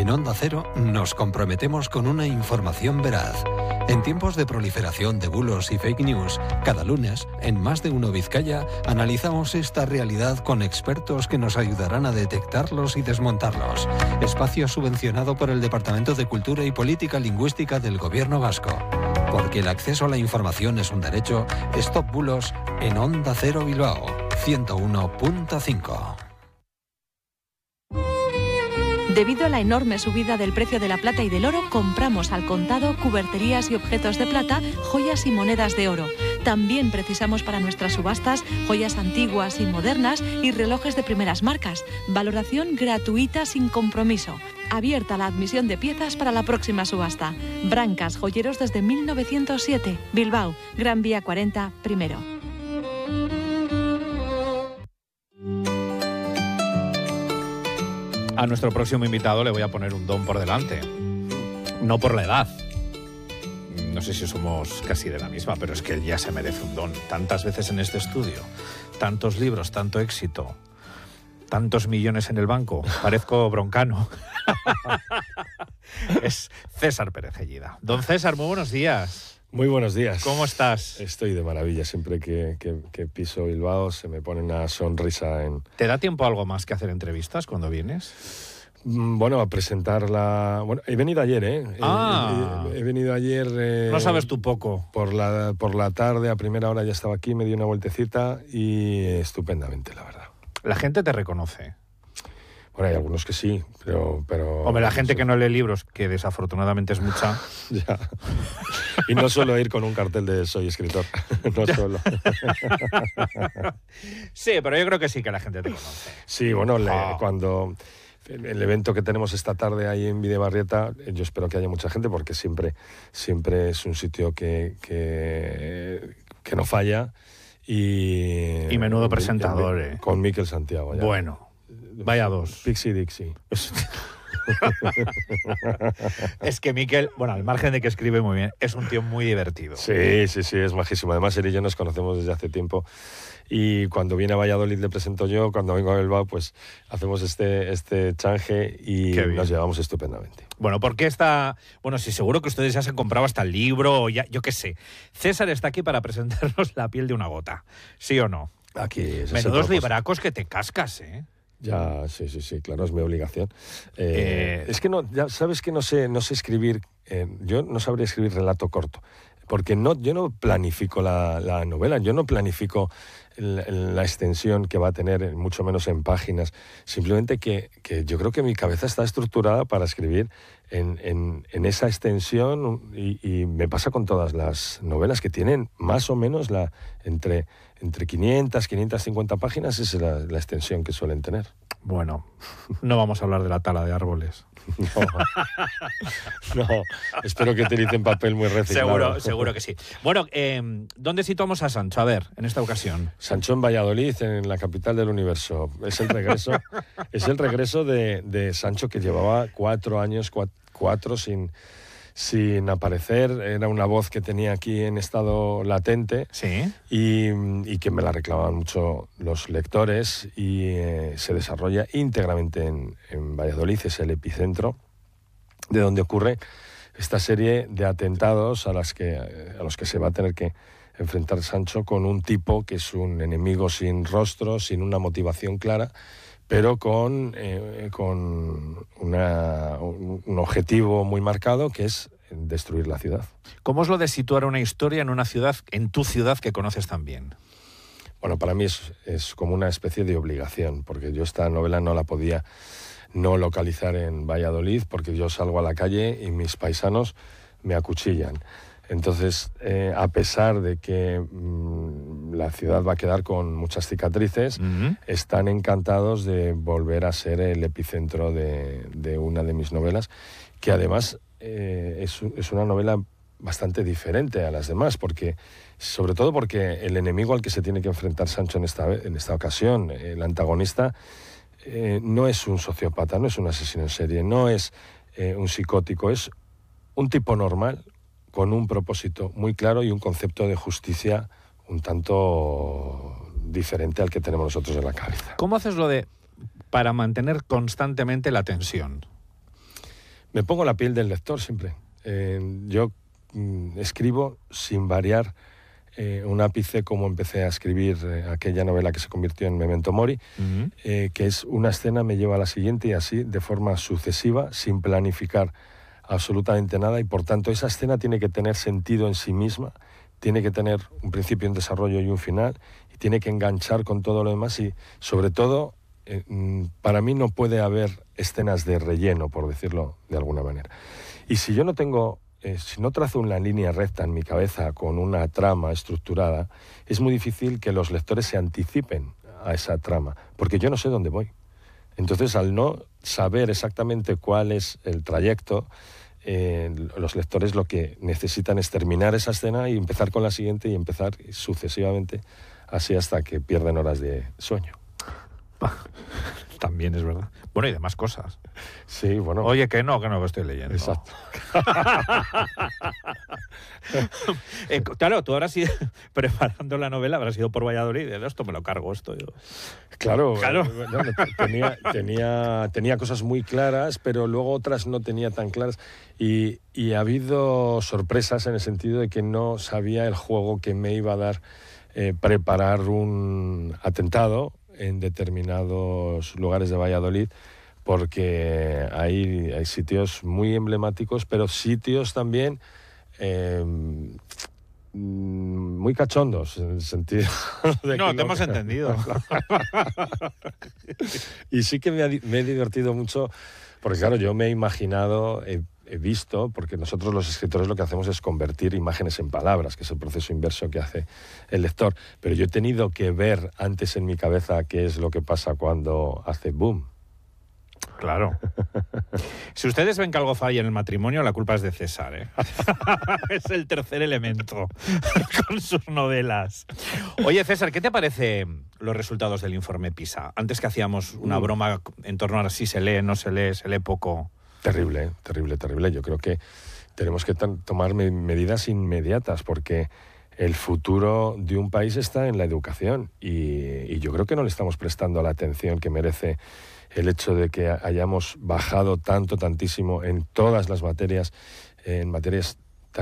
En Onda Cero nos comprometemos con una información veraz. En tiempos de proliferación de bulos y fake news, cada lunes, en Más de Uno Vizcaya, analizamos esta realidad con expertos que nos ayudarán a detectarlos y desmontarlos. Espacio subvencionado por el Departamento de Cultura y Política Lingüística del Gobierno Vasco. Porque el acceso a la información es un derecho, Stop Bulos en Onda Cero Bilbao, 101.5. Debido a la enorme subida del precio de la plata y del oro, compramos al contado cuberterías y objetos de plata, joyas y monedas de oro. También precisamos para nuestras subastas joyas antiguas y modernas y relojes de primeras marcas. Valoración gratuita sin compromiso. Abierta la admisión de piezas para la próxima subasta. Brancas, joyeros desde 1907. Bilbao, Gran Vía 40, primero. A nuestro próximo invitado le voy a poner un don por delante. No por la edad. No sé si somos casi de la misma, pero es que él ya se merece un don. Tantas veces en este estudio, tantos libros, tanto éxito, tantos millones en el banco. Parezco Broncano. Es César Pérez Gellida. Don César, muy buenos días. Muy buenos días. ¿Cómo estás? Estoy de maravilla. Siempre que piso Bilbao se me pone una sonrisa en... ¿Te da tiempo algo más que hacer entrevistas cuando vienes? Bueno, a presentarla... Bueno, he venido ayer, ¿eh? He venido ayer... No sabes tú poco. Por la tarde, a primera hora ya estaba aquí, me di una vueltecita y estupendamente, la verdad. La gente te reconoce. Bueno, hay algunos que sí, pero Hombre, la gente que no lee libros, que desafortunadamente es mucha. Ya. Y no suelo ir con un cartel de soy escritor. No suelo. Sí, pero yo creo que sí que la gente te conoce. Sí, bueno, cuando... El evento que tenemos esta tarde ahí en Bidebarrieta, yo espero que haya mucha gente porque siempre es un sitio que no falla. Y menudo presentador, con Miquel Santiago. Ya. Bueno, vaya dos. Pixie Dixie. Es que Miquel, bueno, al margen de que escribe muy bien, es un tío muy divertido. Sí, es majísimo. Además, él y yo nos conocemos desde hace tiempo. Y cuando viene a Valladolid le presento yo, cuando vengo a Bilbao, pues hacemos este chanje y nos llevamos estupendamente. Bueno, porque bueno, sí, seguro que ustedes ya se han comprado hasta el libro, o ya, yo qué sé. César está aquí para presentarnos La piel de una gota, ¿sí o no? Aquí. Menudos libracos que te cascas, ¿eh? Ya, sí, claro, es mi obligación. Es que no, ya sabes que no sé escribir, yo no sabría escribir relato corto, porque yo no planifico la novela, yo no planifico la extensión que va a tener, mucho menos en páginas, simplemente que yo creo que mi cabeza está estructurada para escribir en esa extensión y me pasa con todas las novelas que tienen más o menos entre 500, 550 páginas es la extensión que suelen tener. Bueno, no vamos a hablar de la tala de árboles. No, espero que utilicen papel muy reciclado. Seguro que sí. Bueno, ¿dónde situamos a Sancho? A ver, en esta ocasión. Sancho en Valladolid, en la capital del universo. Es el regreso de Sancho, que llevaba 4 años sin aparecer. Era una voz que tenía aquí en estado latente. Sí. Y que me la reclamaban mucho los lectores y se desarrolla íntegramente en Valladolid. Es el epicentro de donde ocurre esta serie de atentados a los que se va a tener que enfrentar Sancho, con un tipo que es un enemigo sin rostro, sin una motivación clara, pero con un objetivo muy marcado, que es destruir la ciudad. ¿Cómo es lo de situar una historia en una ciudad, en tu ciudad que conoces tan bien? Bueno, para mí es como una especie de obligación, porque yo esta novela no la podía no localizar en Valladolid, porque yo salgo a la calle y mis paisanos me acuchillan. Entonces, a pesar de que la ciudad va a quedar con muchas cicatrices, están encantados de volver a ser el epicentro de una de mis novelas, que además es una novela bastante diferente a las demás, sobre todo porque el enemigo al que se tiene que enfrentar Sancho en esta ocasión, el antagonista, no es un sociópata, no es un asesino en serie, no es un psicótico, es un tipo normal, con un propósito muy claro y un concepto de justicia un tanto diferente al que tenemos nosotros en la cabeza. ¿Cómo haces para mantener constantemente la tensión? Me pongo la piel del lector siempre. Yo escribo sin variar un ápice como empecé a escribir aquella novela que se convirtió en Memento Mori, que es una escena me lleva a la siguiente y así de forma sucesiva, sin planificar absolutamente nada, y por tanto esa escena tiene que tener sentido en sí misma, tiene que tener un principio, un desarrollo y un final, y tiene que enganchar con todo lo demás, y sobre todo para mí no puede haber escenas de relleno, por decirlo de alguna manera. Y si yo no tengo si no trazo una línea recta en mi cabeza con una trama estructurada, es muy difícil que los lectores se anticipen a esa trama, porque yo no sé dónde voy. Entonces, al no saber exactamente cuál es el trayecto, los lectores lo que necesitan es terminar esa escena y empezar con la siguiente y empezar sucesivamente, así hasta que pierden horas de sueño. También es verdad. Bueno, y demás cosas. Sí, bueno. Oye, que no estoy leyendo. Exacto. Claro, tú habrás ido preparando la novela, habrás ido por Valladolid. Esto me lo cargo, esto yo. Claro. Tenía cosas muy claras, pero luego otras no tenía tan claras. Y ha habido sorpresas en el sentido de que no sabía el juego que me iba a dar preparar un atentado en determinados lugares de Valladolid, porque hay sitios muy emblemáticos, pero sitios también muy cachondos, en el sentido de no, te hemos entendido. Y sí que me he divertido mucho, porque claro, yo me he imaginado, he visto, porque nosotros los escritores lo que hacemos es convertir imágenes en palabras, que es el proceso inverso que hace el lector, pero yo he tenido que ver antes en mi cabeza qué es lo que pasa cuando hace boom. Claro. Si ustedes ven que algo falla en el matrimonio, la culpa es de César, ¿eh? Es el tercer elemento con sus novelas. Oye, César, ¿qué te parecen los resultados del informe PISA? Antes que hacíamos una broma en torno a si se lee, no se lee poco. Terrible. Yo creo que tenemos que tomar medidas inmediatas, porque el futuro de un país está en la educación, y yo creo que no le estamos prestando la atención que merece el hecho de que hayamos bajado tantísimo en todas las materias, en materias